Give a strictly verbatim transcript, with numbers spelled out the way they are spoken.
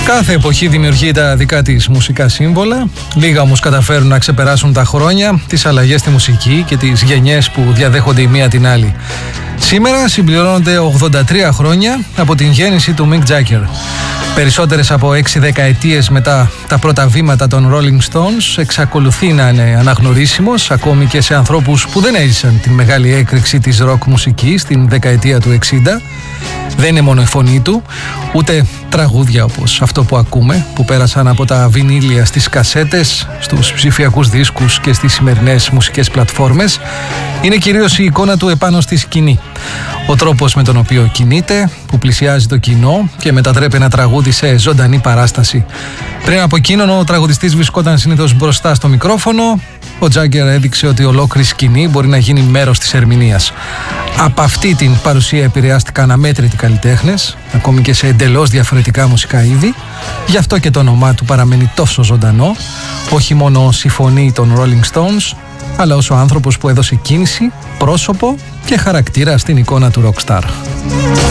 Κάθε εποχή δημιουργεί τα δικά της μουσικά σύμβολα. Λίγα όμως καταφέρουν να ξεπεράσουν τα χρόνια, τις αλλαγές στη μουσική και τις γενιές που διαδέχονται η μία την άλλη. Σήμερα συμπληρώνονται ογδόντα τρία χρόνια από την γέννηση του Mick Jagger. Περισσότερες από έξι δεκαετίες μετά τα πρώτα βήματα των Rolling Stones, εξακολουθεί να είναι αναγνωρίσιμος ακόμη και σε ανθρώπους που δεν έζησαν την μεγάλη έκρηξη της ροκ μουσικής στην δεκαετία του εξήντα. Δεν είναι μόνο η φωνή του, ούτε τραγούδια όπως αυτό που ακούμε, που πέρασαν από τα βινίλια στις κασέτες, στους ψηφιακούς δίσκους και στις σημερινές μουσικές πλατφόρμες. Είναι κυρίως η εικόνα του επάνω στη σκηνή. Ο τρόπος με τον οποίο κινείται, που πλησιάζει το κοινό και μετατρέπει ένα τραγούδι σε ζωντανή παράσταση. Πριν από εκείνον, ο τραγουδιστής βρισκόταν συνήθως μπροστά στο μικρόφωνο. Ο Τζάγκερ έδειξε ότι ολόκληρη σκηνή μπορεί να γίνει μέρος της ερμηνείας. Από αυτή την παρουσία επηρεάστηκαν αμέτρητοι καλλιτέχνες, ακόμη και σε εντελώς διαφορετικά μουσικά είδη. Γι' αυτό και το όνομά του παραμένει τόσο ζωντανό, όχι μόνο ως η φωνή των Rolling Stones, αλλά ως ο άνθρωπος που έδωσε κίνηση, πρόσωπο και χαρακτήρα στην εικόνα του rockstar.